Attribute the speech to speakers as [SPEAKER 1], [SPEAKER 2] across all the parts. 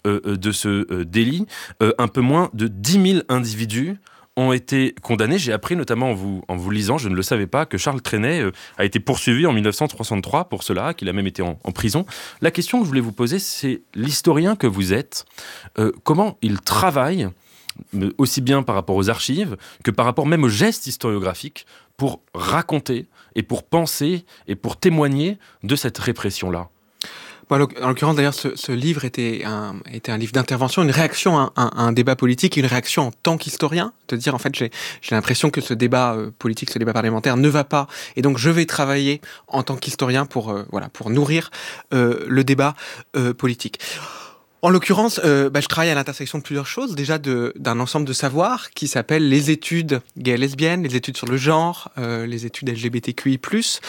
[SPEAKER 1] de ce délit, un peu moins de 10 000 individus ont été condamnés. J'ai appris notamment en vous lisant, je ne le savais pas, que Charles Trenet a été poursuivi en 1963 pour cela, qu'il a même été en prison. La question que je voulais vous poser, c'est l'historien que vous êtes, comment il travaille, aussi bien par rapport aux archives que par rapport même aux gestes historiographiques, pour raconter et pour penser et pour témoigner de cette répression-là.
[SPEAKER 2] En l'occurrence, d'ailleurs, ce livre était un livre d'intervention, une réaction à un débat politique, une réaction en tant qu'historien, de dire, en fait, j'ai l'impression que ce débat politique, ce débat parlementaire ne va pas, et donc je vais travailler en tant qu'historien pour nourrir le débat politique. En l'occurrence, je travaille à l'intersection de plusieurs choses. Déjà d'un ensemble de savoirs qui s'appellent les études gays et lesbiennes, les études sur le genre, les études LGBTQI+,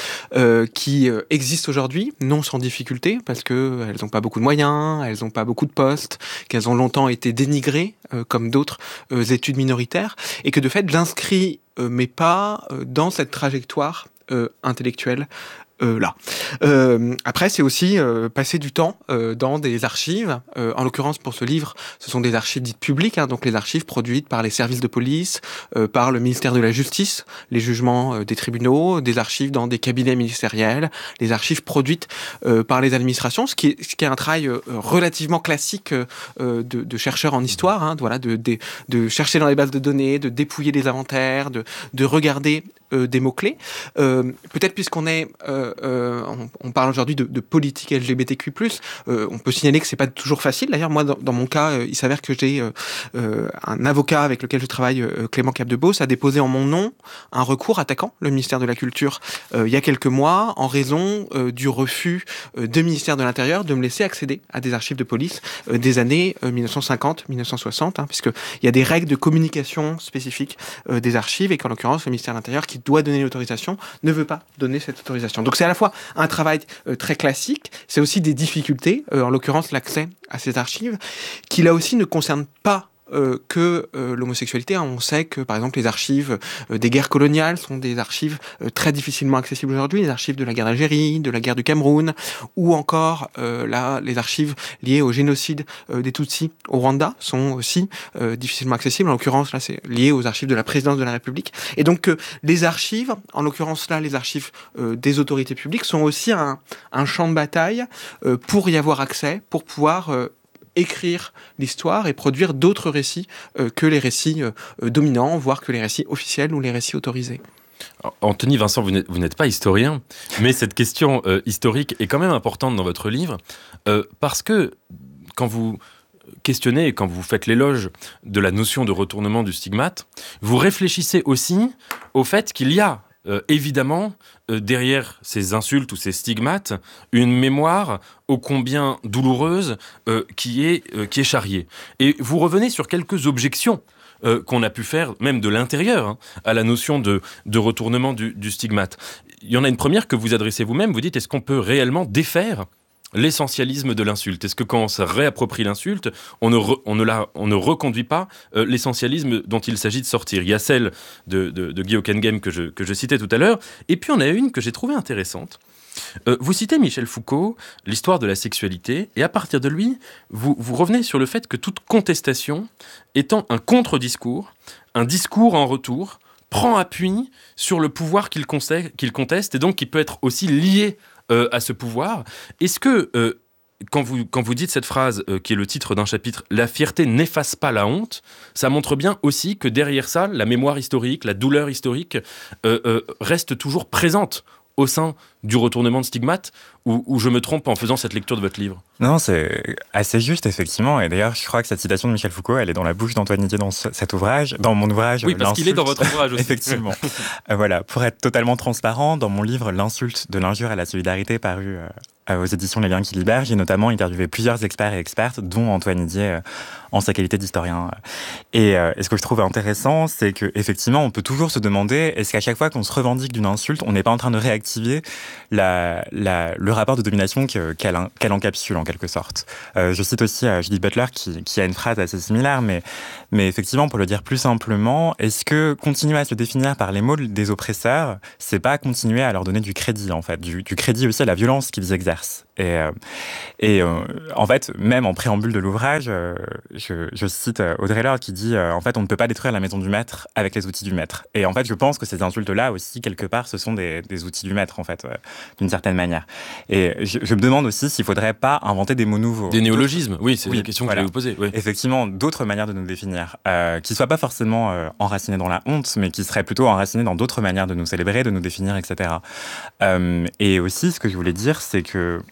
[SPEAKER 2] qui existent aujourd'hui, non sans difficulté, parce que elles n'ont pas beaucoup de moyens, elles n'ont pas beaucoup de postes, qu'elles ont longtemps été dénigrées, comme d'autres études minoritaires, et que de fait, j'inscris mes pas dans cette trajectoire intellectuelle là. Après, c'est aussi passer du temps dans des archives. En l'occurrence, pour ce livre, ce sont des archives dites publiques, donc les archives produites par les services de police, par le ministère de la Justice, les jugements des tribunaux, des archives dans des cabinets ministériels, les archives produites par les administrations, ce qui est un travail relativement classique de chercheurs en histoire, de chercher dans les bases de données, de dépouiller les inventaires, de regarder des mots-clés. Peut-être puisqu'on est... on parle aujourd'hui de politique LGBTQ+, on peut signaler que c'est pas toujours facile. D'ailleurs, moi, dans mon cas, il s'avère que j'ai un avocat avec lequel je travaille, Clément Capdebos, a déposé en mon nom un recours attaquant le ministère de la Culture il y a quelques mois, en raison du refus du ministère de l'Intérieur de me laisser accéder à des archives de police des années 1950-1960, puisqu'il y a des règles de communication spécifiques des archives, et qu'en l'occurrence, le ministère de l'Intérieur, qui doit donner l'autorisation, ne veut pas donner cette autorisation. Donc c'est à la fois un travail très classique, c'est aussi des difficultés, en l'occurrence l'accès à ces archives, qui là aussi ne concernent pas que l'homosexualité. On sait que, par exemple, les archives des guerres coloniales sont des archives très difficilement accessibles aujourd'hui, les archives de la guerre d'Algérie, de la guerre du Cameroun, ou encore les archives liées au génocide des Tutsis au Rwanda sont aussi difficilement accessibles. En l'occurrence, là, c'est lié aux archives de la présidence de la République. Et donc, les archives, en l'occurrence là, les archives des autorités publiques, sont aussi un champ de bataille pour y avoir accès, pour pouvoir écrire l'histoire et produire d'autres récits que les récits dominants, voire que les récits officiels ou les récits autorisés.
[SPEAKER 1] Anthony Vincent, vous n'êtes pas historien, mais cette question historique est quand même importante dans votre livre, parce que quand vous questionnez et quand vous faites l'éloge de la notion de retournement du stigmate, vous réfléchissez aussi au fait qu'il y a évidemment, derrière ces insultes ou ces stigmates, une mémoire ô combien douloureuse qui est charriée. Et vous revenez sur quelques objections qu'on a pu faire, même de l'intérieur, à la notion de retournement du stigmate. Il y en a une première que vous adressez vous-même, vous dites, est-ce qu'on peut réellement défaire l'essentialisme de l'insulte? Est-ce que quand on se réapproprie l'insulte, on ne reconduit pas l'essentialisme dont il s'agit de sortir? Il y a celle de Guy Hockenghem que je citais tout à l'heure, et puis on a une que j'ai trouvée intéressante. Vous citez Michel Foucault, l'histoire de la sexualité, et à partir de lui, vous revenez sur le fait que toute contestation étant un contre-discours, un discours en retour, prend appui sur le pouvoir qu'il conteste, et donc qui peut être aussi lié à ce pouvoir. Est-ce que, quand vous dites cette phrase, qui est le titre d'un chapitre, « La fierté n'efface pas la honte », ça montre bien aussi que derrière ça, la mémoire historique, la douleur historique, reste toujours présente au sein du retournement de stigmate, ou je me trompe en faisant cette lecture de votre livre?
[SPEAKER 3] Non, c'est assez juste, effectivement. Et d'ailleurs, je crois que cette citation de Michel Foucault, elle est dans la bouche d'Antoine Didier dans cet ouvrage, dans mon ouvrage.
[SPEAKER 1] Oui, parce qu'il est dans votre ouvrage aussi.
[SPEAKER 3] Effectivement. Voilà, pour être totalement transparent, dans mon livre « L'insulte de l'injure à la solidarité » paru aux éditions Les Liens qui libèrent, j'ai notamment interviewé plusieurs experts et expertes, dont Antoine Didier en sa qualité d'historien. Et ce que je trouve intéressant, c'est qu'effectivement, on peut toujours se demander, est-ce qu'à chaque fois qu'on se revendique d'une insulte, on n'est pas en train de réactiver le rapport de domination qu'elle encapsule, en quelque sorte. Je cite aussi Judith Butler, qui a une phrase assez similaire, mais effectivement, pour le dire plus simplement, est-ce que continuer à se définir par les mots des oppresseurs, c'est pas continuer à leur donner du crédit, en fait, du crédit aussi à la violence qu'ils exercent? exercent. Et en fait, même en préambule de l'ouvrage, je cite Audre Lorde qui dit en fait, on ne peut pas détruire la maison du maître avec les outils du maître. Et en fait, je pense que ces insultes-là aussi, quelque part, ce sont des outils du maître, en fait, d'une certaine manière. Et je me demande aussi s'il ne faudrait pas inventer des mots nouveaux.
[SPEAKER 1] Des néologismes, oui, c'est la question que je vais vous poser. Oui.
[SPEAKER 3] Effectivement, d'autres manières de nous définir, qui ne soient pas forcément enracinées dans la honte, mais qui seraient plutôt enracinées dans d'autres manières de nous célébrer, de nous définir, etc. Et aussi, ce que je voulais dire, c'est que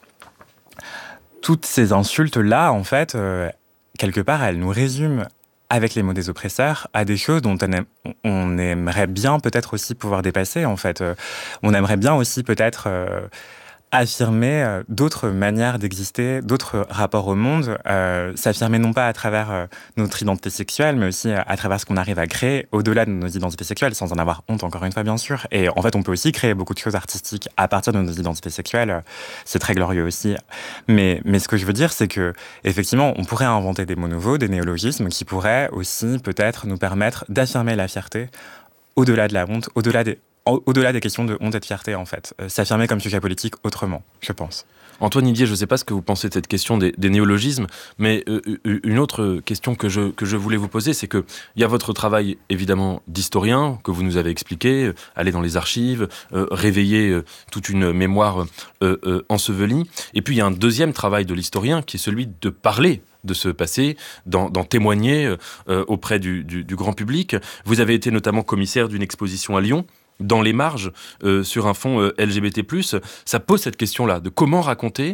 [SPEAKER 3] toutes ces insultes-là, en fait, quelque part, elles nous résument, avec les mots des oppresseurs, à des choses dont on aimerait bien peut-être aussi pouvoir dépasser, en fait. On aimerait bien aussi peut-être affirmer d'autres manières d'exister, d'autres rapports au monde, s'affirmer non pas à travers notre identité sexuelle, mais aussi à travers ce qu'on arrive à créer au-delà de nos identités sexuelles, sans en avoir honte, encore une fois, bien sûr. Et en fait, on peut aussi créer beaucoup de choses artistiques à partir de nos identités sexuelles. C'est très glorieux aussi. Mais ce que je veux dire, c'est que effectivement, on pourrait inventer des mots nouveaux, des néologismes qui pourraient aussi peut-être nous permettre d'affirmer la fierté au-delà de la honte, au-delà des questions de honte et de fierté, en fait. S'affirmer comme sujet politique autrement, je pense.
[SPEAKER 1] Antoine Didier, je ne sais pas ce que vous pensez de cette question des néologismes, mais une autre question que je voulais vous poser, c'est qu'il y a votre travail, évidemment, d'historien, que vous nous avez expliqué, aller dans les archives, réveiller toute une mémoire ensevelie. Et puis, il y a un deuxième travail de l'historien, qui est celui de parler de ce passé, d'en témoigner auprès du grand public. Vous avez été notamment commissaire d'une exposition à Lyon, dans les marges, sur un fond LGBT+, ça pose cette question-là, de comment raconter,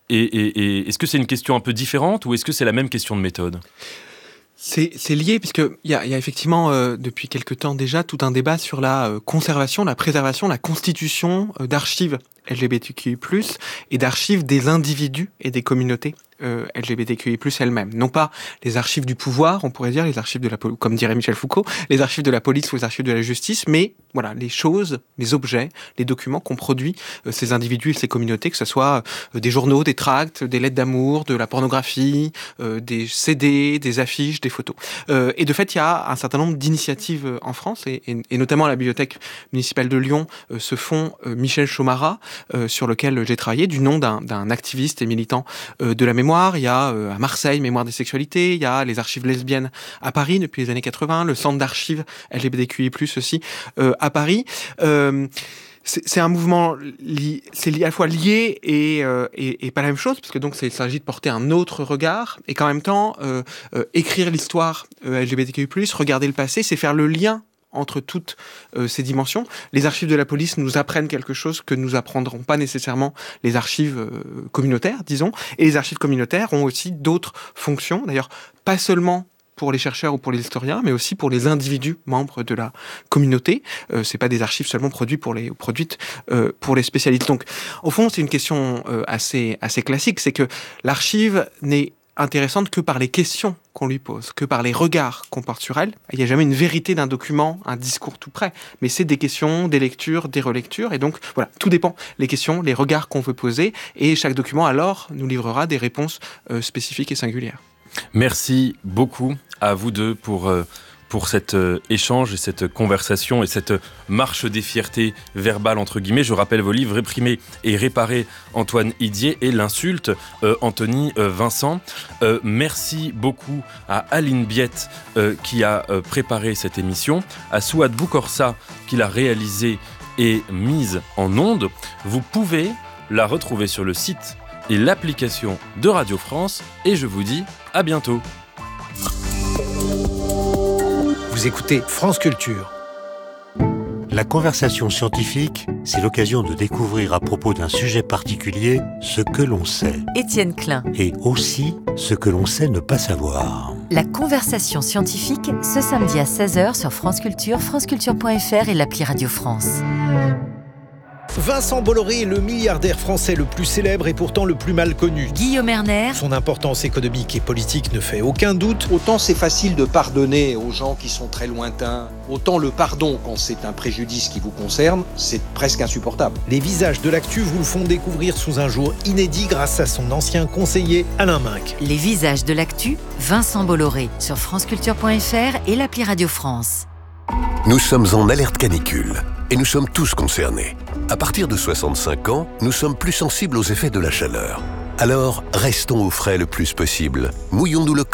[SPEAKER 1] et est-ce que c'est une question un peu différente, ou est-ce que c'est la même question de méthode ?
[SPEAKER 2] C'est lié, puisqu'il y a effectivement, depuis quelque temps déjà, tout un débat sur la conservation, la préservation, la constitution d'archives LGBTQI+, et d'archives des individus et des communautés LGBTQI+, elles-mêmes. Non pas les archives du pouvoir, on pourrait dire, les archives de la police, comme dirait Michel Foucault, les archives de la police ou les archives de la justice, mais voilà, les choses, les objets, les documents qu'ont produits ces individus et ces communautés, que ce soit des journaux, des tracts, des lettres d'amour, de la pornographie, des CD, des affiches, des photos. Et de fait, il y a un certain nombre d'initiatives en France, et notamment à la Bibliothèque municipale de Lyon, ce fonds Michel Chomara, sur lequel j'ai travaillé, du nom d'un activiste et militant de la mémoire. Il y a à Marseille, Mémoire des sexualités, il y a les archives lesbiennes à Paris depuis les années 80, le centre d'archives LGBTQI+, aussi à Paris. C'est un mouvement, c'est à la fois lié et pas la même chose, parce que donc il s'agit de porter un autre regard, et qu'en même temps, écrire l'histoire LGBTQI+, regarder le passé, c'est faire le lien entre toutes ces dimensions. Les archives de la police nous apprennent quelque chose que nous apprendront pas nécessairement les archives communautaires, disons. Et les archives communautaires ont aussi d'autres fonctions, d'ailleurs pas seulement pour les chercheurs ou pour les historiens, mais aussi pour les individus membres de la communauté. C'est pas des archives seulement produites pour les spécialistes. Donc, au fond, c'est une question assez classique, c'est que l'archive n'est intéressante que par les questions qu'on lui pose, que par les regards qu'on porte sur elle. Il n'y a jamais une vérité d'un document, un discours tout prêt, mais c'est des questions, des lectures, des relectures, et donc voilà, tout dépend, les questions, les regards qu'on veut poser, et chaque document alors nous livrera des réponses spécifiques et singulières.
[SPEAKER 1] Merci beaucoup à vous deux pour cet échange et cette conversation et cette marche des fiertés verbales, entre guillemets. Je rappelle vos livres, Réprimer et réparer, Antoine Didier, et L'insulte, Anthony Vincent. Merci beaucoup à Aline Biette qui a préparé cette émission, à Souad Boukorsa qui l'a réalisée et mise en onde. Vous pouvez la retrouver sur le site et l'application de Radio France, et je vous dis à bientôt.
[SPEAKER 4] Vous écoutez France Culture.
[SPEAKER 5] La conversation scientifique, c'est l'occasion de découvrir à propos d'un sujet particulier ce que l'on sait.
[SPEAKER 6] Étienne Klein.
[SPEAKER 5] Et aussi ce que l'on sait ne pas savoir.
[SPEAKER 6] La conversation scientifique, ce samedi à 16h sur France Culture, franceculture.fr et l'appli Radio France.
[SPEAKER 4] Vincent Bolloré est le milliardaire français le plus célèbre et pourtant le plus mal connu.
[SPEAKER 6] Guillaume Erner.
[SPEAKER 4] Son importance économique et politique ne fait aucun doute.
[SPEAKER 7] Autant c'est facile de pardonner aux gens qui sont très lointains, autant le pardon, quand c'est un préjudice qui vous concerne, c'est presque insupportable.
[SPEAKER 4] Les visages de l'actu vous le font découvrir sous un jour inédit grâce à son ancien conseiller Alain Minc.
[SPEAKER 6] Les visages de l'actu, Vincent Bolloré, sur franceculture.fr et l'appli Radio France.
[SPEAKER 8] Nous sommes en alerte canicule. et nous sommes tous concernés. À partir de 65 ans, nous sommes plus sensibles aux effets de la chaleur. Alors, restons au frais le plus possible. Mouillons-nous le corps